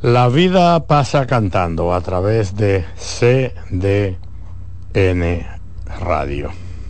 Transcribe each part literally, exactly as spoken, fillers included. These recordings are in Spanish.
La vida pasa cantando a través de C D N Radio.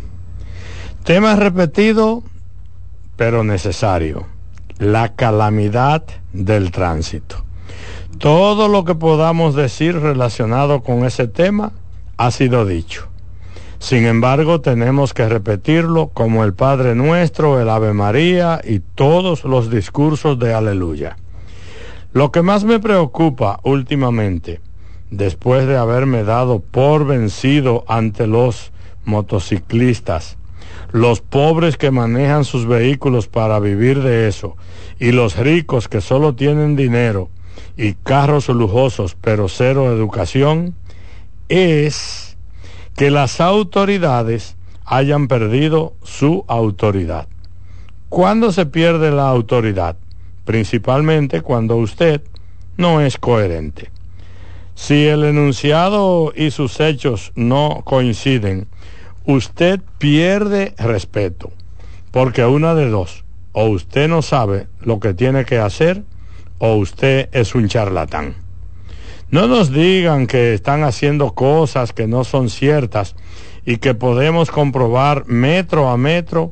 Tema repetido, pero necesario: la calamidad del tránsito. Todo lo que podamos decir relacionado con ese tema ha sido dicho. Sin embargo, tenemos que repetirlo como el Padre Nuestro, el Ave María y todos los discursos de Aleluya. Lo que más me preocupa últimamente, después de haberme dado por vencido ante los motociclistas, los pobres que manejan sus vehículos para vivir de eso, y los ricos que solo tienen dinero y carros lujosos pero cero educación, es que las autoridades hayan perdido su autoridad. ¿Cuándo se pierde la autoridad? Principalmente cuando usted no es coherente. Si el enunciado y sus hechos no coinciden, usted pierde respeto, porque una de dos: o usted no sabe lo que tiene que hacer, o usted es un charlatán. No nos digan que están haciendo cosas que no son ciertas y que podemos comprobar metro a metro,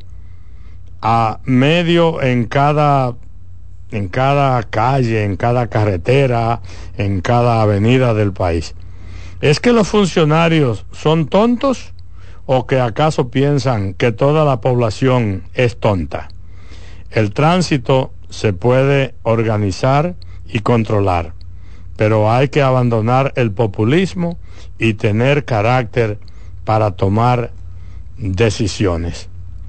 a medio en cada en cada calle, en cada carretera, en cada avenida del país. ¿Es que los funcionarios son tontos o que acaso piensan que toda la población es tonta? El tránsito se puede organizar y controlar, pero hay que abandonar el populismo y tener carácter para tomar decisiones.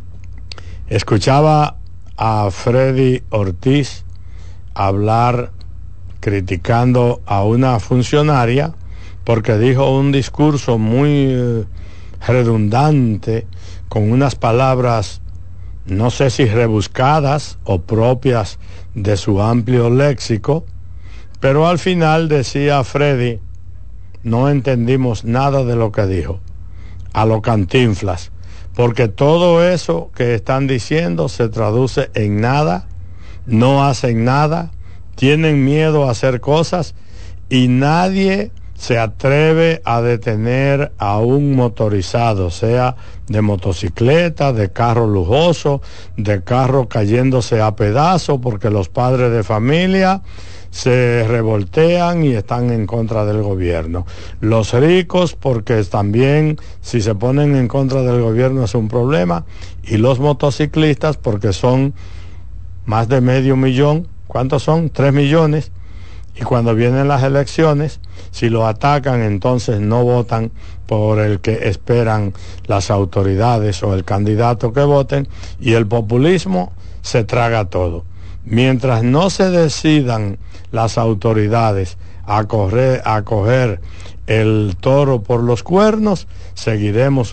Escuchaba a Freddy Ortiz hablar criticando a una funcionaria porque dijo un discurso muy eh, redundante, con unas palabras no sé si rebuscadas o propias de su amplio léxico, pero al final decía Freddy: no entendimos nada de lo que dijo, a lo Cantinflas, porque todo eso que están diciendo se traduce en nada, no hacen nada, tienen miedo a hacer cosas y nadie se atreve a detener a un motorizado, sea de motocicleta, de carro lujoso, de carro cayéndose a pedazos porque los padres de familia se revoltean y están en contra del gobierno. Los ricos porque también, si se ponen en contra del gobierno, es un problema. Y los motociclistas porque son más de medio millón. ¿Cuántos son? Tres millones. Y cuando vienen las elecciones, si lo atacan, entonces no votan por el que esperan las autoridades o el candidato que voten, y el populismo se traga todo. Mientras no se decidan las autoridades a correr, a coger el toro por los cuernos, seguiremos